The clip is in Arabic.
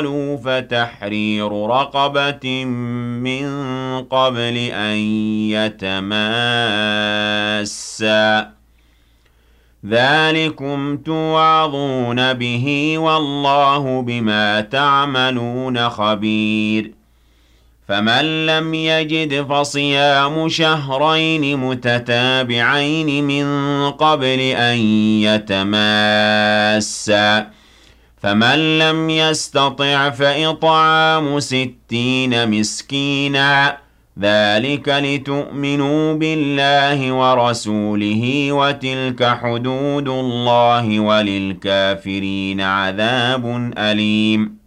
فتحرير رقبة من قبل أن يتماسا ذلكم توعظون به والله بما تعملون خبير فمن لم يجد فصيام شهرين متتابعين من قبل أن يتماسا فمن لم يستطع فإطعام 60 مسكينا ذلك لتؤمنوا بالله ورسوله وتلك حدود الله وللكافرين عذاب أليم